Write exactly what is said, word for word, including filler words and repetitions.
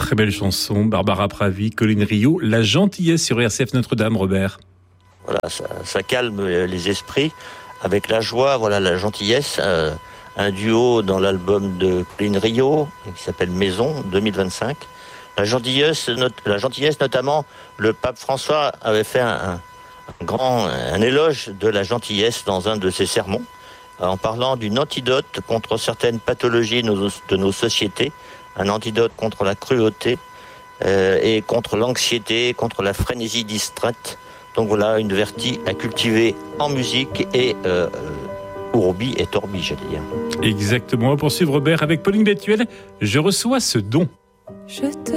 Très belle chanson, Barbara Pravi, Colline Rio, La gentillesse sur R C F Notre-Dame, Robert. Voilà, ça, ça calme les esprits avec la joie, voilà, la gentillesse. Euh, un duo dans l'album de Colline Rio qui s'appelle Maison deux mille vingt-cinq. La gentillesse, not, la gentillesse notamment, le pape François avait fait un, un grand un éloge de la gentillesse dans un de ses sermons, en parlant d'une antidote contre certaines pathologies de nos, de nos sociétés, un antidote contre la cruauté euh, et contre l'anxiété, contre la frénésie distraite. Donc voilà, une vertu à cultiver en musique et euh, Urbi et Torbi, j'allais dire. Exactement. On va poursuivre, Robert, avec Pauline Bétuel. Je reçois ce don. Je te